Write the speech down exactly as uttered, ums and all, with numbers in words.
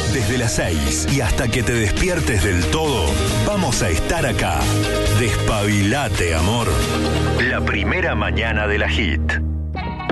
Desde las seis y hasta que te despiertes del todo, vamos a estar acá. Despabilate, amor. La primera mañana de la Hit.